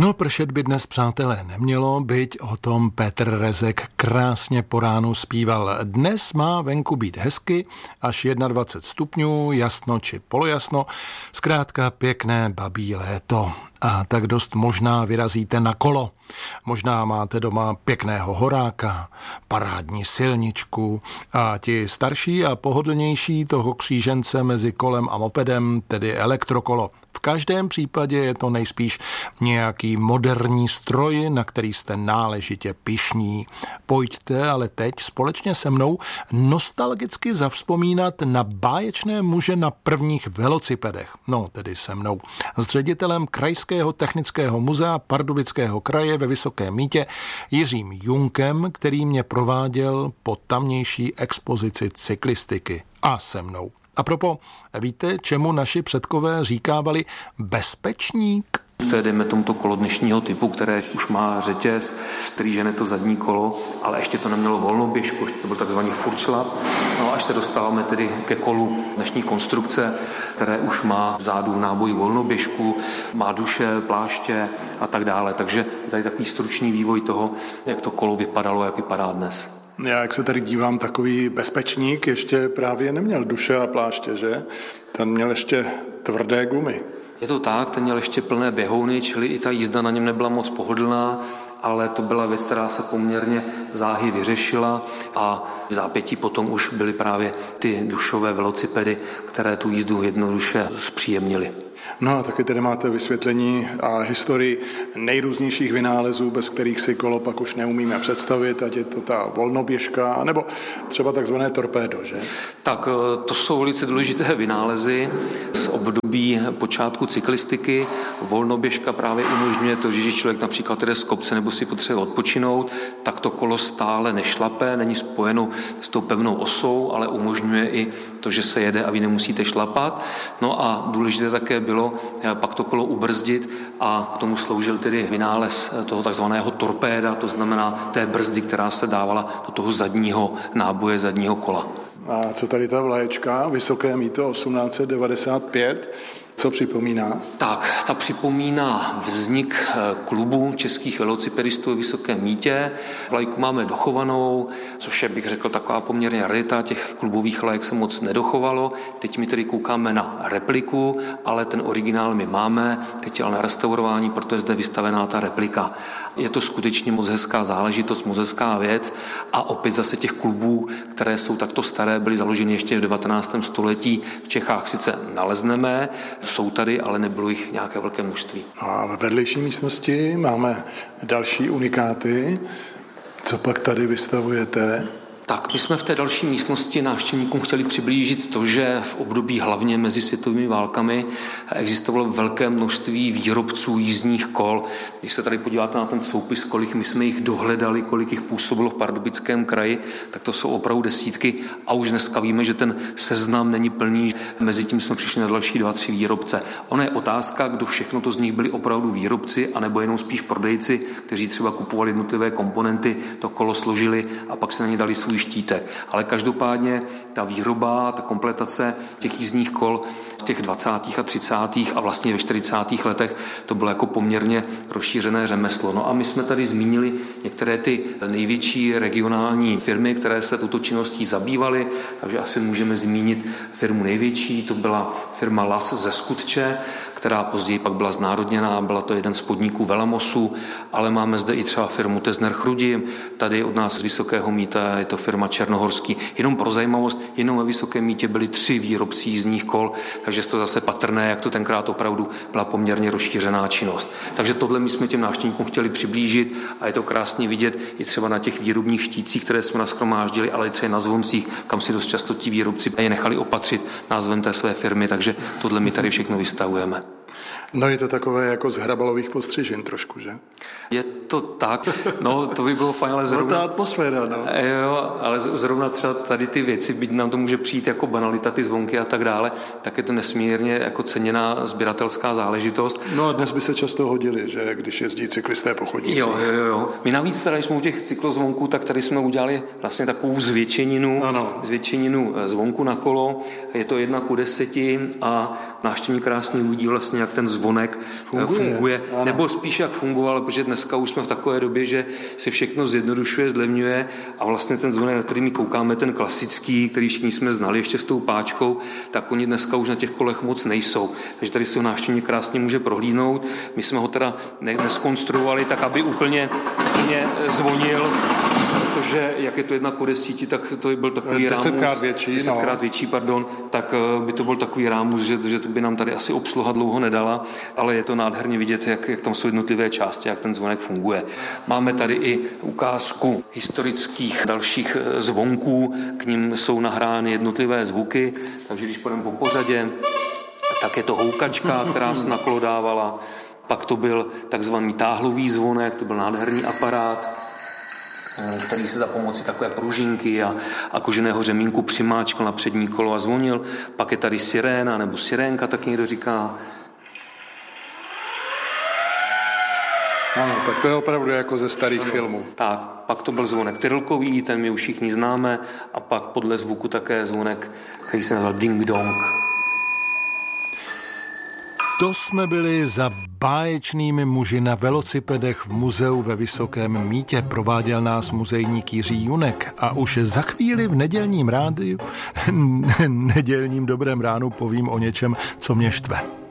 No, pršet by dnes, přátelé, nemělo, byť o tom Petr Rezek krásně po ránu zpíval. Dnes má venku být hezky, až 21 stupňů, jasno či polojasno, zkrátka pěkné babí léto. A tak dost možná vyrazíte na kolo. Možná máte doma pěkného horáka, parádní silničku a ti starší a pohodlnější toho křížence mezi kolem a mopedem, tedy elektrokolo. V každém případě je to nejspíš nějaký moderní stroj, na který jste náležitě pyšní. Pojďte ale teď společně se mnou nostalgicky zavzpomínat na báječné muže na prvních velocipedech. No, tedy se mnou. S ředitelem Krajského technického muzea Pardubického kraje ve Vysokém Mýtě Jiřím Junkem, který mě prováděl po tamnější expozici cyklistiky. A se mnou. A propo, víte, čemu naši předkové říkávali bezpečník? To je, dejme tomuto kolo dnešního typu, které už má řetěz, který žene to zadní kolo, ale ještě to nemělo volnou běžku, to byl takzvaný furčlap. No až se dostáváme tedy ke kolu dnešní konstrukce, které už má vzadu v náboji volnou běžku, má duše, pláště a tak dále. Takže je tady takový stručný vývoj toho, jak to kolo vypadalo, jak vypadá dnes. Já, jak se tady dívám, takový bezpečník ještě právě neměl duše a pláště, že? Ten měl ještě tvrdé gumy. Je to tak, ten měl ještě plné běhouny, čili i ta jízda na něm nebyla moc pohodlná, ale to byla věc, která se poměrně záhy vyřešila a v zápětí potom už byly právě ty dušové velocipedy, které tu jízdu jednoduše zpříjemnily. No a taky tady máte vysvětlení a historii nejrůznějších vynálezů, bez kterých si kolo pak už neumíme představit, ať je to ta volnoběžka, nebo třeba takzvané torpédo, že? Tak to jsou velice důležité vynálezy z období počátku cyklistiky. Volnoběžka právě umožňuje to, že když člověk například jde z kopce nebo si potřebuje odpočinout, tak to kolo stále nešlape, není spojeno s tou pevnou osou, ale umožňuje i to, že se jede a vy nemusíte šlapat. No a důležité také bylo pak to kolo ubrzdit a k tomu sloužil tedy vynález toho takzvaného torpéda, to znamená té brzdy, která se dávala do toho zadního náboje, zadního kola. A co tady ta vlaječka, Vysoké Mýto 1895, co připomíná? Tak, ta připomíná vznik klubu českých velocipedistů ve Vysokém Mýtě. Vlajku máme dochovanou, což je, bych řekl, taková poměrně rarita. Těch klubových vlajek se moc nedochovalo. Teď my tedy koukáme na repliku, ale ten originál my máme. Teď je ale na restaurování, proto je zde vystavená ta replika. Je to skutečně moc hezká záležitost, moc hezká věc a opět zase těch klubů, které jsou takto staré, byly založeny ještě v 19. století. V Čechách sice nalezneme, jsou tady, ale nebylo jich nějaké velké množství. A ve vedlejší místnosti máme další unikáty. Co pak tady vystavujete? Tak, my jsme v té další místnosti návštěvníkům chtěli přiblížit to, že v období hlavně mezi světovými válkami existovalo velké množství výrobců jízdních kol. Když se tady podíváte na ten soupis, kolik my jsme jich dohledali, kolik jich působilo v Pardubickém kraji, tak to jsou opravdu desítky a už dneska víme, že ten seznam není plný. Mezitím jsme přišli na další 2-3 výrobce. Ono je otázka, kdo všechno to z nich byli opravdu výrobci, anebo jenom spíš prodejci, kteří třeba kupovali jednotlivé komponenty, to kolo složili a pak se na ně dali svůj štítek. Ale každopádně ta výroba, ta kompletace těch jízdních kol v těch 20. a 30. a vlastně ve 40. letech to bylo jako poměrně rozšířené řemeslo. No a my jsme tady zmínili některé ty největší regionální firmy, které se touto činností zabývaly, takže asi můžeme zmínit firmu největší, to byla firma Las ze Skutče, která později pak byla znárodněná, byla to jeden z podniků Velamosu, ale máme zde i třeba firmu Tezner Chrudi, tady od nás z Vysokého Mýta je to firma Černohorský. Jenom pro zajímavost, jenom ve Vysokém Mýtě byli 3 výrobci jízdních kol, takže je to zase patrné, jak to tenkrát opravdu byla poměrně rozšířená činnost. Takže tohle my jsme těm návštěvníkům chtěli přiblížit a je to krásně vidět i třeba na těch výrobních štících, které jsme nashromáždili, ale i třeba na zvoncích, kam si dost často ti výrobci je nechali opatřit názvem té své firmy, takže tohle my tady všechno vystavujeme. No je to takové jako z hrabalových postřižin trošku, že? Je to tak, no to by bylo fajn, ale zrovna... ta atmosféra, no. Jo, ale zrovna třeba tady ty věci, byť nám to může přijít jako banalita, ty zvonky a tak dále, tak je to nesmírně jako ceněná sběratelská záležitost. No a dnes by se často hodili, že když jezdí cyklisté po chodnících. Jo. My navíc tady jsme u těch cyklozvonků, tak tady jsme udělali vlastně takovou zvětšeninu zvonku na kolo. Je to 1:10 a návštěvník krásně uvidí vlastně, jak ten zvonek funguje. Nebo spíš jak fungoval, protože dneska už jsme v takové době, že se všechno zjednodušuje, zlevňuje a vlastně ten zvonek, na který my koukáme, ten klasický, který všichni jsme znali ještě s tou páčkou, tak oni dneska už na těch kolech moc nejsou. Takže tady si ho návštěvník krásně může prohlídnout. My jsme ho teda neskonstruovali tak, aby úplně zvonil, protože jak je to 1:10, tak to byl takový rámus. 10krát větší, tak by to byl takový rámus, že to by nám tady asi obsluha dlouho nedala, ale je to nádherně vidět, jak tam jsou jednotlivé části, jak ten zvonek funguje. Máme tady i ukázku historických dalších zvonků, k nim jsou nahrány jednotlivé zvuky, takže když půjdeme po pořadě, tak je to houkačka, která se na kolo dávala. Pak to byl takzvaný táhlový zvonek, to byl nádherný aparát, který se za pomoci takové pružinky a koženého řemínku přimáčkl na přední kolo a zvonil. Pak je tady siréna nebo sirénka, tak někdo říká. Ano, tak to je opravdu jako ze starých filmů. Tak, pak to byl zvonek tyrlkový, ten my už všichni známe, a pak podle zvuku také zvonek, který se nazval ding dong. To jsme byli za báječnými muži na velocipedech v muzeu ve Vysokém Mýtě. Prováděl nás muzejník Jiří Junek a už za chvíli v nedělním rádiu, nedělním dobrém ránu povím o něčem, co mě štve.